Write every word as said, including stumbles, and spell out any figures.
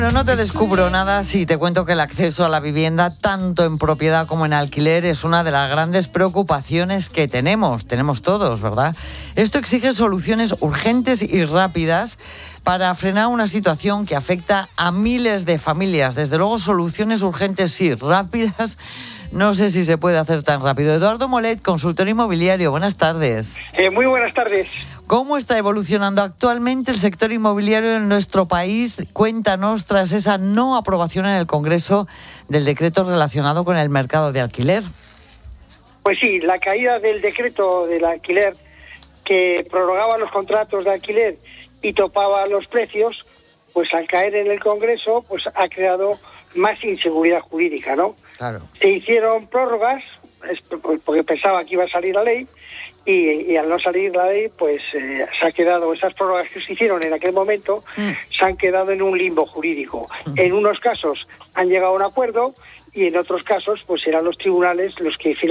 Pero no te descubro nada si te cuento que el acceso a la vivienda, tanto en propiedad como en alquiler, es una de las grandes preocupaciones que tenemos. Tenemos todos, ¿verdad? Esto exige soluciones urgentes y rápidas para frenar una situación que afecta a miles de familias. Desde luego, soluciones urgentes sí, rápidas. No sé si se puede hacer tan rápido. Eduardo Molet, consultor inmobiliario. Buenas tardes. Eh, muy buenas tardes. ¿Cómo está evolucionando actualmente el sector inmobiliario en nuestro país? Cuéntanos, tras esa no aprobación en el Congreso del decreto relacionado con el mercado de alquiler. Pues sí, la caída del decreto del alquiler que prorrogaba los contratos de alquiler y topaba los precios, pues al caer en el Congreso, pues ha creado más inseguridad jurídica, ¿no? Claro. Se hicieron prórrogas, porque pensaba que iba a salir la ley, y, y al no salir la ley, pues eh, se ha quedado, esas prórrogas que se hicieron en aquel momento, mm. se han quedado en un limbo jurídico. Mm. En unos casos han llegado a un acuerdo y en otros casos, pues serán los tribunales los que finalmente